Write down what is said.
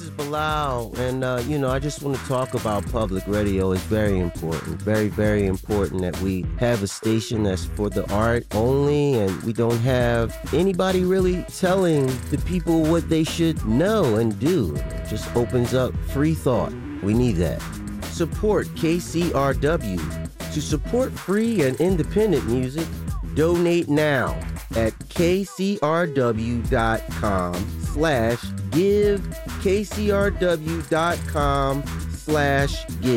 is Bilal, and I just want to talk about public radio. It's very important, very, very important that we have a station that's for the art only, and we don't have anybody really telling the people what they should know and do. It just opens up free thought. We need that. Support KCRW. To support free and independent music, donate now at kcrw.com/give, kcrw.com/give.